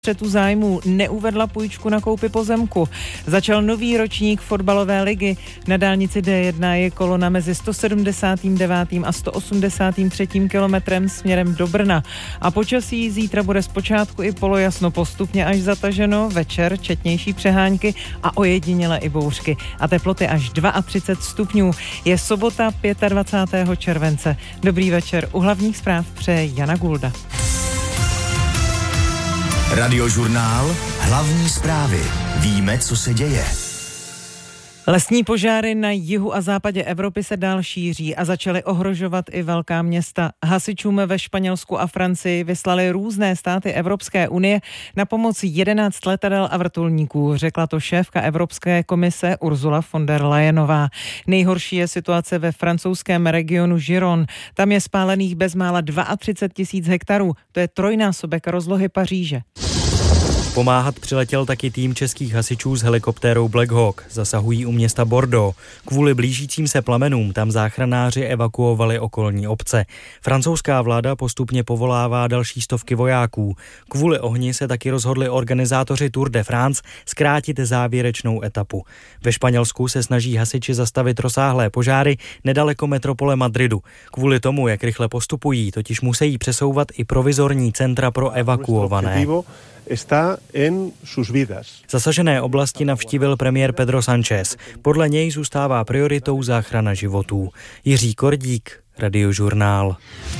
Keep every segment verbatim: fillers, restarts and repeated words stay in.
střetu zájmů neuvedla půjčku na koupi pozemku. Začal nový ročník fotbalové ligy. Na dálnici D jedna je kolona mezi sto sedmdesátým devátým a sto osmdesátým třetím kilometrem směrem do Brna. A počasí zítra bude zpočátku i polojasno, postupně až zataženo, večer četnější přehánky a ojediněle i bouřky. A teploty až třicet dva stupňů. Je sobota dvacátého pátého července. Dobrý večer. U hlavních zpráv přeje Jana Gulda. Radiožurnál. Hlavní zprávy. Víme, co se děje. Lesní požáry na jihu a západě Evropy se dál šíří a začaly ohrožovat i velká města. Hasičům ve Španělsku a Francii vyslali různé státy Evropské unie na pomoc jedenáct letadel a vrtulníků, řekla to šéfka Evropské komise Ursula von der Leyenová. Nejhorší je situace ve francouzském regionu Giron. Tam je spálených bezmála třicet dva tisíc hektarů. To je trojnásobek rozlohy Paříže. Pomáhat přiletěl taky tým českých hasičů s helikoptérou Black Hawk. Zasahují u města Bordeaux. Kvůli blížícím se plamenům tam záchranáři evakuovali okolní obce. Francouzská vláda postupně povolává další stovky vojáků. Kvůli ohni se taky rozhodli organizátoři Tour de France zkrátit závěrečnou etapu. Ve Španělsku se snaží hasiči zastavit rozsáhlé požáry nedaleko metropole Madridu. Kvůli tomu, jak rychle postupují, totiž musí přesouvat i provizorní centra pro evakuované. Zasažené oblasti navštívil premiér Pedro Sánchez. Podle něj zůstává prioritou záchrana životů. Jiří Kordík, Radiožurnál.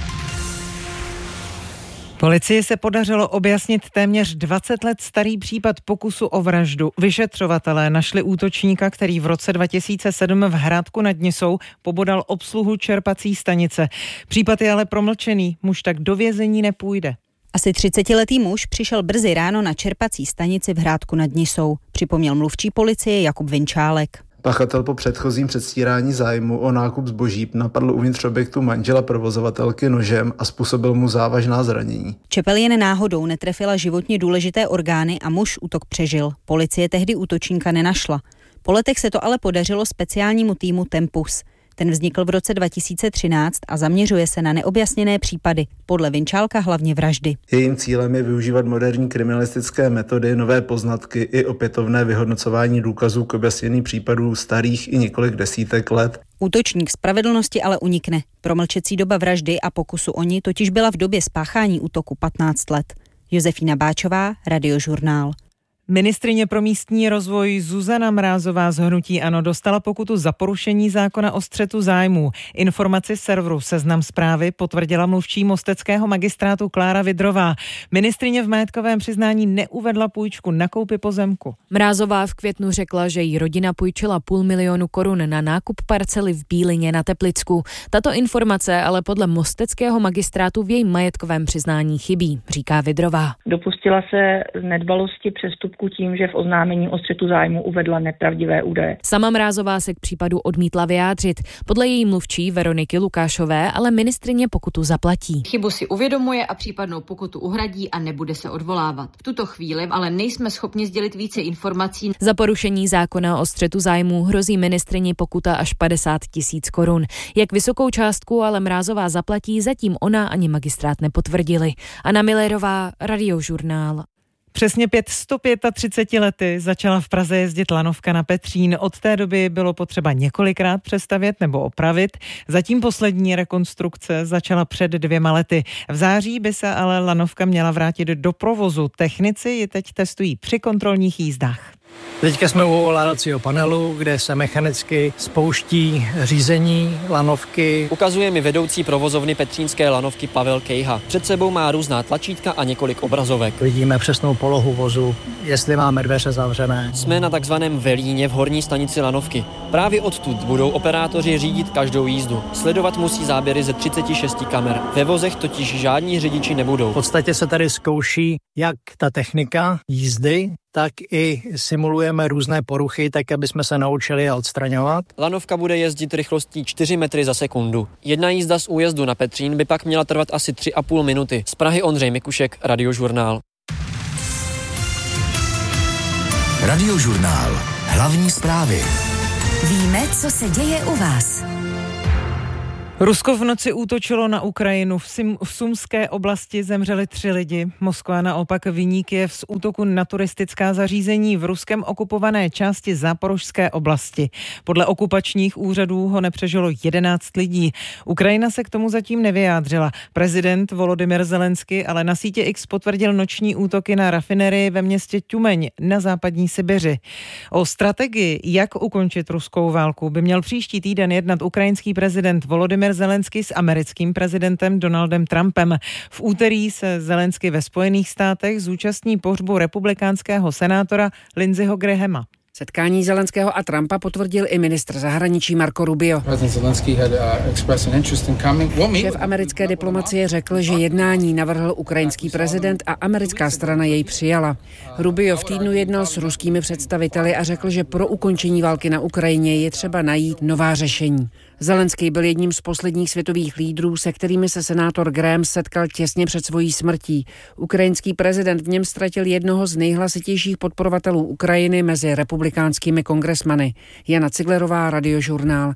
Policii se podařilo objasnit téměř dvacet let starý případ pokusu o vraždu. Vyšetřovatelé našli útočníka, který v roce dva tisíce sedm v Hrádku nad Nisou pobodal obsluhu čerpací stanice. Případ je ale promlčený, muž tak do vězení nepůjde. Asi třicetiletý muž přišel brzy ráno na čerpací stanici v Hrádku nad Nisou, připomněl mluvčí policie Jakub Vinčálek. Pachatel po předchozím předstírání zájmu o nákup zboží napadl uvnitř objektu manžela provozovatelky nožem a způsobil mu závažná zranění. Čepel jen náhodou netrefila životně důležité orgány a muž útok přežil. Policie tehdy útočníka nenašla. Po letech se to ale podařilo speciálnímu týmu Tempus. Ten vznikl v roce dva tisíce třináct a zaměřuje se na neobjasněné případy, podle Vinčálka hlavně vraždy. Jejím cílem je využívat moderní kriminalistické metody, nové poznatky i opětovné vyhodnocování důkazů k objasnění případů starých i několik desítek let. Útočník spravedlnosti ale unikne. Promlčecí doba vraždy a pokusu o ní totiž byla v době spáchání útoku patnáct let. Josefína Báčová, Radiožurnál. Ministryně pro místní rozvoj Zuzana Mrázová z hnutí ANO dostala pokutu za porušení zákona o střetu zájmů. Informaci serveru Seznam Zprávy potvrdila mluvčí mosteckého magistrátu Klára Vidrová. Ministryně v majetkovém přiznání neuvedla půjčku na koupi pozemku. Mrázová v květnu řekla, že jí rodina půjčila půl milionu korun na nákup parcely v Bílině na Teplicku. Tato informace ale podle mosteckého magistrátu v jejím majetkovém přiznání chybí, říká Vidrová. Dopustila se nedbalosti přestupku tím, že v oznámení o střetu zájmu uvedla nepravdivé údaje. Sama Mrázová se k případu odmítla vyjádřit. Podle její mluvčí Veroniky Lukášové ale ministryně pokutu zaplatí. Chybu si uvědomuje a případnou pokutu uhradí a nebude se odvolávat. V tuto chvíli ale nejsme schopni sdělit více informací. Za porušení zákona o střetu zájmů hrozí ministryni pokuta až padesát tisíc korun. Jak vysokou částku ale Mrázová zaplatí, zatím ona ani magistrát nepotvrdili. Anna Millerová, Radiožurnál. Přesně před sto třiceti pěti lety začala v Praze jezdit lanovka na Petřín. Od té doby bylo potřeba několikrát přestavět nebo opravit. Zatím poslední rekonstrukce začala před dvěma lety. V září by se ale lanovka měla vrátit do provozu. Technici ji teď testují při kontrolních jízdách. Teďka jsme u ovládacího panelu, kde se mechanicky spouští řízení lanovky. Ukazuje mi vedoucí provozovny petřínské lanovky Pavel Kejha. Před sebou má různá tlačítka a několik obrazovek. Vidíme přesnou polohu vozu, jestli máme dveře zavřené. Jsme na takzvaném velíně v horní stanici lanovky. Právě odtud budou operátoři řídit každou jízdu. Sledovat musí záběry ze třiceti šesti kamer. Ve vozech totiž žádní řidiči nebudou. V podstatě se tady zkouší jak ta technika jízdy, tak i simulujeme různé poruchy, tak aby jsme se naučili a odstraňovat. Lanovka bude jezdit rychlostí čtyři metry za sekundu. Jedna jízda z újezdu na Petřín by pak měla trvat asi tři a půl minuty. Z Prahy Ondřej Mikušek, Radiožurnál. Radiožurnál. Hlavní zprávy. Víme, co se děje u vás. Rusko v noci útočilo na Ukrajinu. V, Sim, v Sumské oblasti zemřeli tři lidi. Moskva naopak viní Kyjev z útoku na turistická zařízení v ruskem okupované části Záporožské oblasti. Podle okupačních úřadů ho nepřežilo jedenáct lidí. Ukrajina se k tomu zatím nevyjádřila. Prezident Volodymyr Zelenský ale na sítě X potvrdil noční útoky na rafinerii ve městě Tjumeň na západní Sibiři. O strategii, jak ukončit ruskou válku, by měl příští týden jednat ukrajinský prezident Volodymyr Zelenský s americkým prezidentem Donaldem Trumpem. V úterý se Zelenský ve Spojených státech zúčastní pohřbu republikánského senátora Lindseyho Grahama. Setkání Zelenského a Trumpa potvrdil i ministr zahraničí Marco Rubio. Šéf americké diplomacie řekl, že jednání navrhl ukrajinský prezident a americká strana jej přijala. Rubio v týdnu jednal s ruskými představiteli a řekl, že pro ukončení války na Ukrajině je třeba najít nová řešení. Zelenský byl jedním z posledních světových lídrů, se kterými se senátor Graham setkal těsně před svojí smrtí. Ukrajinský prezident v něm ztratil jednoho z nejhlasitějších podporovatelů Ukrajiny mezi republikánskými kongresmany. Jana Ciglerová, Radiožurnál.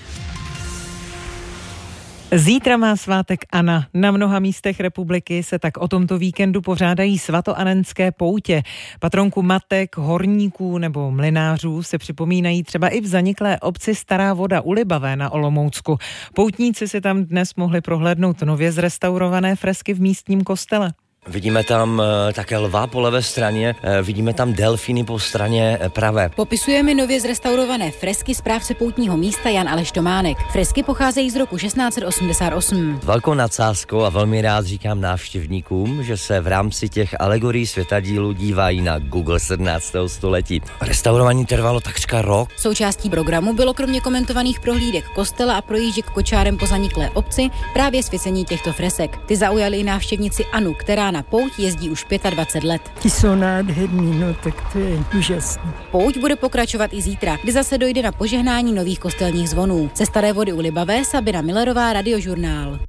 Zítra má svátek Anna. Na mnoha místech republiky se tak o tomto víkendu pořádají svatoanenské poutě. Patronku matek, horníků nebo mlynářů se připomínají třeba i v zaniklé obci Stará Voda u Libavé na Olomoucku. Poutníci si tam dnes mohli prohlédnout nově zrestaurované fresky v místním kostele. Vidíme tam také lva po levé straně, vidíme tam delfíny po straně pravé. Popisujeme nově zrestaurované fresky správce poutního místa Jan Aleš Tománek. Fresky pocházejí z roku šestnáct osmdesát osm. Velkou nadsázkou a velmi rád říkám návštěvníkům, že se v rámci těch alegorií světadílů dívají na Google sedmnáctého století. Restaurování trvalo takřka rok. Součástí programu bylo kromě komentovaných prohlídek kostela a projížděk kočárem po zaniklé obci právě svěcení těchto fresek. Ty zaujaly i návštěvnici Anu, která na pouť jezdí už dvacet pět let. Ty jsou nádherný, no tak to je úžasný. Pouť bude pokračovat i zítra, kdy zase dojde na požehnání nových kostelních zvonů. Ze Staré Vody u Libavé, Sabina Millerová, Radiožurnál.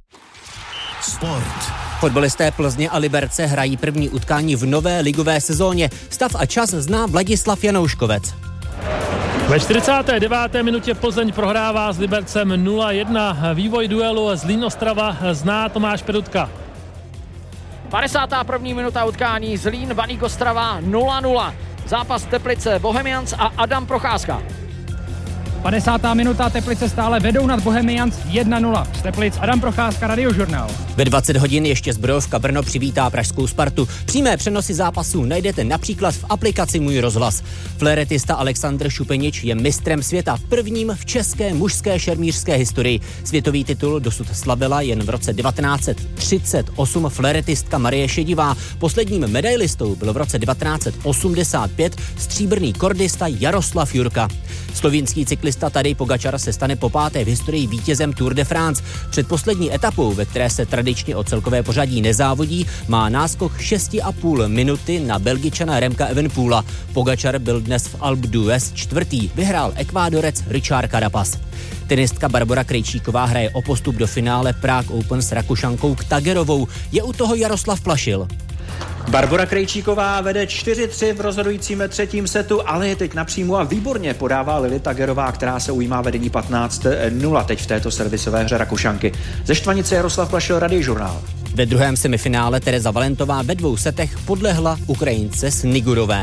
Sport. Fotbalisté Plzně a Liberce hrají první utkání v nové ligové sezóně. Stav a čas zná Vladislav Janouškovec. Ve čtyřicáté deváté minutě Plzeň prohrává s Libercem nula jedna. Vývoj duelu Zlín Ostrava zná Tomáš Perutka. padesátá první minuta utkání Zlín Baník Ostrava nula nula. Zápas Teplice Bohemians a Adam Procházka. padesátá minuta, Teplice stále vedou nad Bohemians jedna nula. Z Teplic Adam Procházka, Radiožurnál. Ve dvacet hodin ještě Zbrojovka Brno přivítá pražskou Spartu. Přímé přenosy zápasů najdete například v aplikaci Můj rozhlas. Fléretista Alexandr Šupenič je mistrem světa, prvním v české mužské šermířské historii. Světový titul dosud slavila jen v roce devatenáct set třicet osm fléretistka Marie Šedivá. Posledním medailistou byl v roce devatenáct set osmdesát pět stříbrný kordista Jaroslav Jurka. Slovinský cyklista Tadej Pogačar se stane popáté v historii vítězem Tour de France. Před poslední etapou, ve které se tradičně o celkové pořadí nezávodí, má náskok šest a půl minuty na Belgičana Remka Evenepoela. Pogačar byl dnes v Alpe d'Huez čtvrtý, vyhrál Ekvádorec Richard Carapaz. Tenistka Barbora Krejčíková hraje o postup do finále Prague Open s Rakušankou Ktagerovou. Je u toho Jaroslav Plašil. Barbora Krejčíková vede čtyři tři v rozhodujícím třetím setu, ale je teď napřímo a výborně podává Lili Tagerová, která se ujímá vedení patnáct nula teď v této servisové hře Rakušanky. Ze Štvanice Jaroslav Plašil, Radiožurnál. Ve druhém semifinále Tereza Valentová ve dvou setech podlehla Ukrajince Snigurové.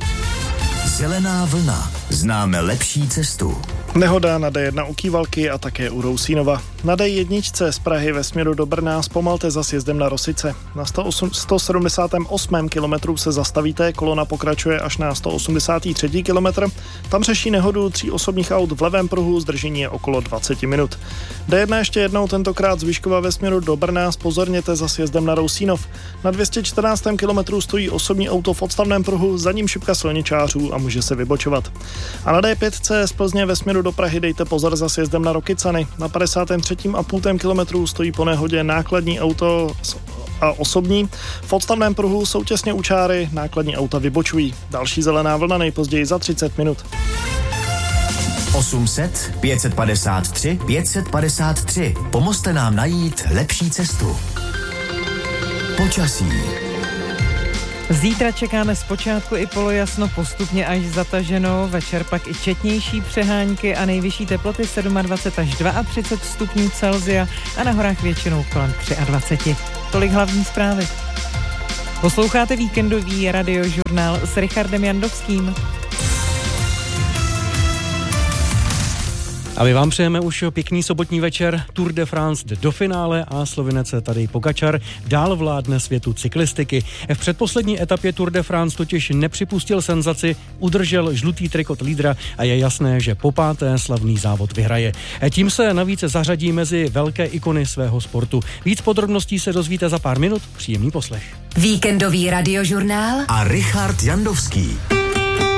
Zelená vlna. Známe lepší cestu. Nehoda na D jedna u Kývalky a také u Rousínova. Na D jedna z Prahy ve směru do Brna zpomalte za sjezdem na Rosice. Na sto sedmdesátém osmém kilometru se zastavíte, kolona pokračuje až na sto osmdesátém třetím kilometr. Tam řeší nehodu tří osobních aut v levém pruhu, zdržení je okolo dvacet minut. D jedna ještě jednou, tentokrát z Vyškova ve směru do Brna, pozorněte za sjezdem na Rousínov. Na dvě stě čtrnáctém kilometru stojí osobní auto v odstavném pruhu, za ním šipka silničářů a může se vybočovat. A na D pět z Plzně ve směru do Prahy dejte pozor za sjezdem na Rokycany. Na padesátém třetím a půl kilometru stojí po nehodě nákladní auto a osobní. V odstavném pruhu jsou těsně u čáry, nákladní auta vybočují. Další zelená vlna nejpozději za třicet minut. osm set, pět set padesát tři, pět set padesát tři. Pomozte nám najít lepší cestu. Počasí. Zítra čekáme zpočátku i polojasno, postupně až zataženo, večer pak i četnější přehánky a nejvyšší teploty dvacet sedm až třicet dva stupňů Celsia a na horách většinou kolem dvacet tři. Tolik hlavní zprávy. Posloucháte víkendový radiožurnál s Richardem Jandovským. A my vám přejeme už pěkný sobotní večer. Tour de France jde do finále a Slovinec Tadej Pogačar dál vládne světu cyklistiky. V předposlední etapě Tour de France totiž nepřipustil senzaci, udržel žlutý trikot lídra a je jasné, že po páté slavný závod vyhraje. Tím se navíc zařadí mezi velké ikony svého sportu. Víc podrobností se dozvíte za pár minut. Příjemný poslech. Víkendový radiožurnál a Richard Jandovský.